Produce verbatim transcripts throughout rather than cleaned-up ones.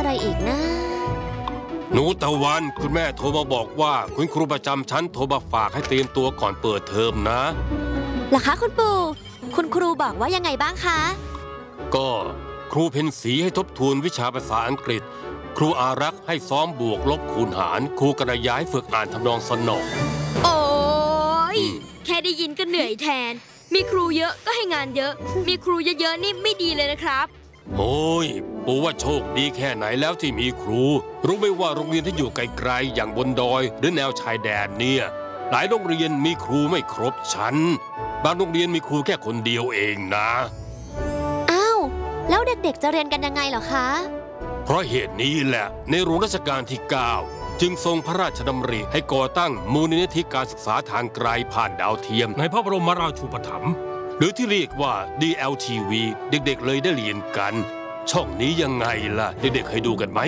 อะไรอีกนะหนูตะวันคุณแม่โทรมาบอกว่าคุณครูประจำชั้นโทรมาฝากให้เตรียมตัวก่อนเปิดเทอมนะเหรอคะคุณปู่คุณครูบอกว่ายังไงบ้างคะก็ครูเพ็ญศรีให้ทบทวนวิชาภาษาอังกฤษครูอารักษ์ให้ซ้อมบวกลบคูณหารครูกระยายฝึกอ่านทำนองสนอโอ้ยแค่ได้ยินก็เหนื่อยแทนมีครูเยอะก็ให้งานเยอะมีครูเยอะๆนี่ไม่ดีเลยนะครับโอ้ยปู่ว่าโชคดีแค่ไหนแล้วที่มีครูรู้ไหมว่าโรงเรียนที่อยู่ไกลๆอย่างบนดอยหรือแนวชายแดนเนี่ยหลายโรงเรียนมีครูไม่ครบชั้นบางโรงเรียนมีครูแค่คนเดียวเองนะอ้าวแล้วเด็กๆจะเรียนกันยังไงเหรอคะเพราะเหตุนี้แหละในหลวงรัชกาลที่เก้าจึงทรงพระราชดำริให้ก่อตั้งมูลนิธิการศึกษาทางไกลผ่านดาวเทียมในพระบรมราชูปถัมภ์หรือที่เรียกว่า ดี แอล ที วี เด็กๆเลยได้เรียนกันช่องนี้ยังไงล่ะเด็กๆเคยดูกันไหม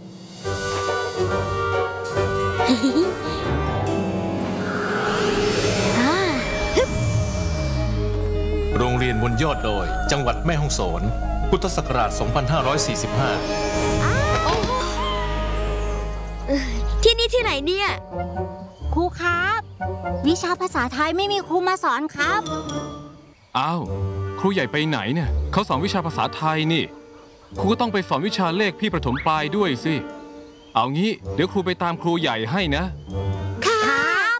โรงเรียนบนยอดดอยจังหวัดแม่ฮ่องสอนพุทธศักราช สองพันห้าร้อยสี่สิบห้าที่นี่ที่ไหนเนี่ยครูครับวิชาภาษาไทยไม่มีครูมาสอนครับอ้าวครูใหญ่ไปไหนเนี่ยเขาสอนวิชาภาษาไทยนี่ครูก็ต้องไปสอนวิชาเลขพี่ประถมปลายด้วยสิเอางี้เดี๋ยวครูไปตามครูใหญ่ให้นะครับ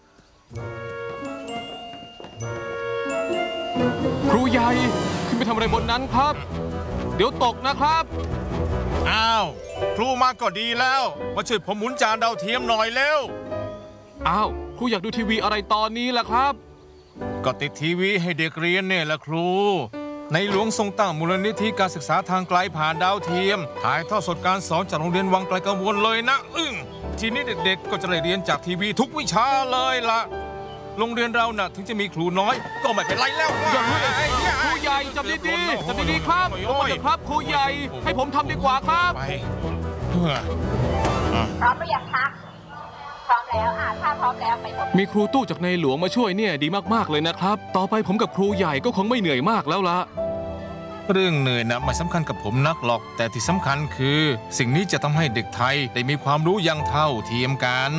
ครูใหญ่ขึ้นไปทำอะไรบนนั้นครับเดี๋ยวตกนะครับอ้าวครูมาก็ดีแล้วมาช่วยผมหมุนจานดาวเทียมหน่อยเร็วอ้าวครูอยากดูทีวีอะไรตอนนี้ล่ะครับก็ติดทีวีให้เด็กเรียนเนี่ยแหละครูในหลวงทรงตั้งมูลนิธิการศึกษาทางไกลผ่านดาวเทียมถ่ายทอดสดการสอนจากโรงเรียนวังไกลกังวลเลยนะอึ้งทีนี้เด็กๆก็จะได้เรียนจากทีวีทุกวิชาเลยล่ะโรงเรียนเราน่ะถึงจะมีครูน้อยก็ไม่เป็นไรแล้วครูใหญ่จับดีๆจับดีๆครับลงมาเถอะครับครูใหญ่ให้ผมทำดีกว่าครับพร้อมหรือยังคะพร้อมแล้วอ่ะถ้าพร้อมแล้วไปพบมีครูตู้จากในหลวงมาช่วยเนี่ยดีมากๆเลยนะครับต่อไปผมกับครูใหญ่ก็คงไม่เหนื่อยมากแล้วละเรื่องเหนื่อยนะไม่สำคัญกับผมนักหรอกแต่ที่สำคัญคือสิ่งนี้จะทำให้เด็กไทยได้มีความรู้อย่างเท่าเทียมกัน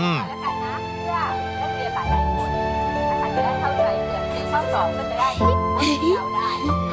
แล้วกันนะเพื่อนักเรียนหลายๆคนจะได้เข้าใจเกี่ยวกับข้อสอบก็จะได้คิดเอาได้